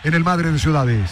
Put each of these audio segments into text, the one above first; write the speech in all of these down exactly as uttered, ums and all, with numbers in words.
en el Madre de Ciudades.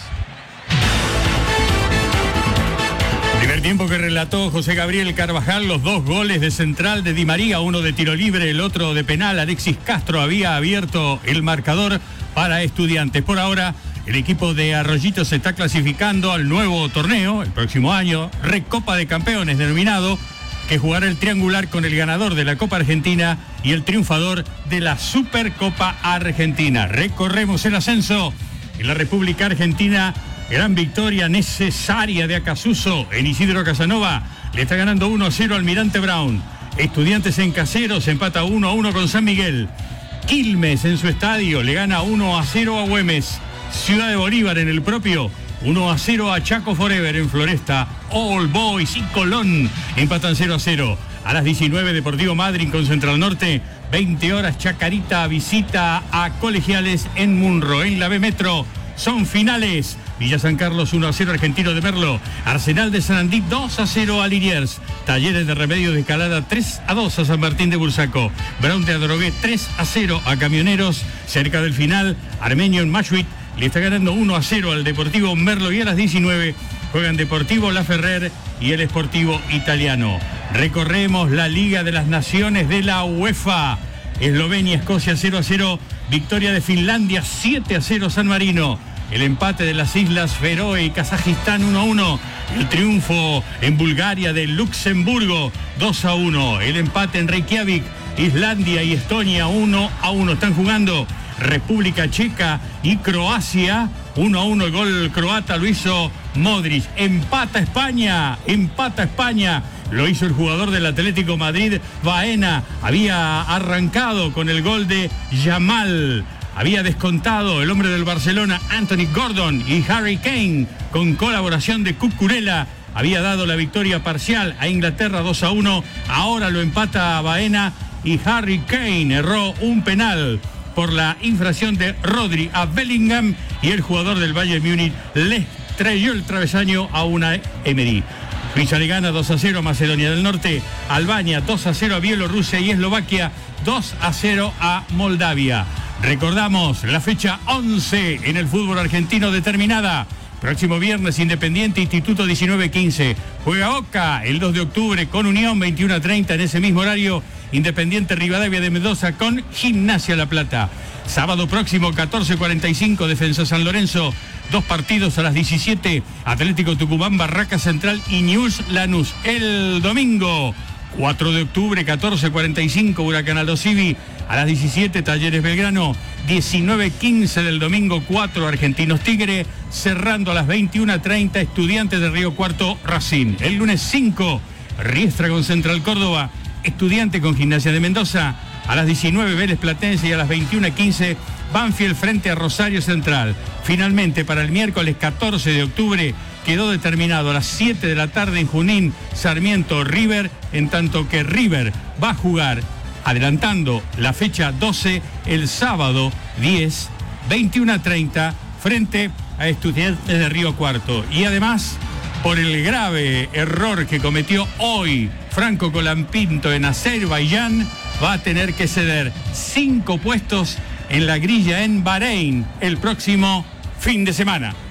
Primer tiempo que relató José Gabriel Carvajal, los dos goles de central de Di María, uno de tiro libre, el otro de penal. Alexis Castro había abierto el marcador para Estudiantes. Por ahora, el equipo de Arroyito se está clasificando al nuevo torneo, el próximo año, Recopa de Campeones denominado, que jugará el triangular con el ganador de la Copa Argentina y el triunfador de la Supercopa Argentina. Recorremos el ascenso en la República Argentina. Gran victoria necesaria de Acasuso en Isidro Casanova. Le está ganando uno a cero al Almirante Brown. Estudiantes en Caseros empata uno a uno con San Miguel. Quilmes en su estadio le gana uno a cero a Güemes. Ciudad de Bolívar en el propio uno a cero a Chaco Forever en Floresta. All Boys y Colón empatan cero a cero. A las diecinueve, Deportivo Madryn con Central Norte. veinte horas, Chacarita visita a Colegiales en Munro. En la B Metro son finales. Villa San Carlos uno a cero, Argentino de Merlo. Arsenal de Sarandí dos a cero a Liniers. Talleres de Remedios de Escalada tres a dos a San Martín de Bursaco. Brown de Adrogué tres a cero a Camioneros. Cerca del final, Armenio en Mashuit le está ganando uno a cero al Deportivo Merlo. Y a las diecinueve juegan Deportivo La Ferrer y el Sportivo Italiano. Recorremos la Liga de las Naciones de la UEFA. Eslovenia, Escocia cero a cero. Victoria de Finlandia siete a cero San Marino. El empate de las Islas Feroe y Kazajistán uno a uno. El triunfo en Bulgaria de Luxemburgo dos a uno. El empate en Reykjavik, Islandia y Estonia uno a uno. Están jugando República Checa y Croacia uno a uno. El gol croata lo hizo Modric. Empata España, empata España. Lo hizo el jugador del Atlético Madrid, Baena. Había arrancado con el gol de Yamal. Había descontado el hombre del Barcelona, Anthony Gordon, y Harry Kane, con colaboración de Cucurella, había dado la victoria parcial a Inglaterra dos a uno. Ahora lo empata Baena y Harry Kane erró un penal por la infracción de Rodri a Bellingham y el jugador del Bayern Múnich le estrelló el travesaño a Unai Emery. Suiza le gana dos a cero a Macedonia del Norte. Albania dos a cero a Bielorrusia y Eslovaquia dos a cero a Moldavia. Recordamos la fecha once en el fútbol argentino determinada. Próximo viernes, Independiente Instituto diecinueve quince. Juega Boca el dos de octubre con Unión veintiuno a treinta. En ese mismo horario, Independiente Rivadavia de Mendoza con Gimnasia La Plata. Sábado próximo, catorce cuarenta y cinco, Defensa San Lorenzo. Dos partidos a las diecisiete. Atlético Tucumán, Barraca Central y News Lanús. El domingo, cuatro de octubre, catorce cuarenta y cinco, Huracán Aldo Civi. A las diecisiete, Talleres Belgrano. diecinueve quince del domingo cuatro, Argentinos Tigre. Cerrando a las veintiuno treinta, Estudiantes de Río Cuarto, Racing. El lunes cinco, Riestra con Central Córdoba. Estudiante con Gimnasia de Mendoza. A las diecinueve, Vélez Platense. Y a las veintiuno quince, Banfield frente a Rosario Central. Finalmente, para el miércoles catorce de octubre, quedó determinado a las siete de la tarde en Junín, Sarmiento River, en tanto que River va a jugar, adelantando la fecha doce, el sábado diez, veintiuno treinta, frente a Estudiantes de Río Cuarto. Y además, por el grave error que cometió hoy Franco Colapinto en Azerbaiyán, va a tener que ceder cinco puestos en la grilla en Bahrein el próximo fin de semana.